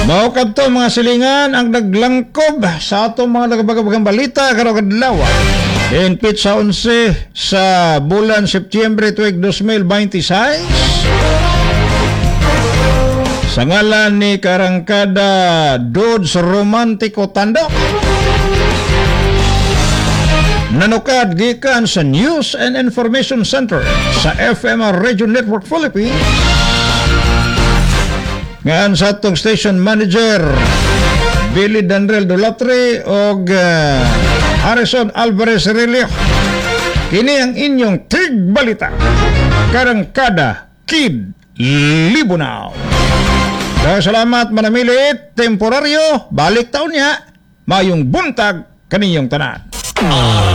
Mao kadto mga silingan ang naglangkob sa atong mga nagabagabagang balita karong adlaw. Inpit sa 11 sa bulan Setyembre tuig 2026. Sa ngalan ni Karangkada Dudes Romantico Tandok. Nanukad gikan sa News and Information Center sa FMR Radio Network Philippines. Ngayon sa atong station manager Billy Danrel Dolatre o Harrison Alvarez Relio. Kini ang inyong tigbalita Karangkada Kid Libunaw. Salamat manamilit, temporaryo, balik taon niya, mayong buntag kaninyong tanan.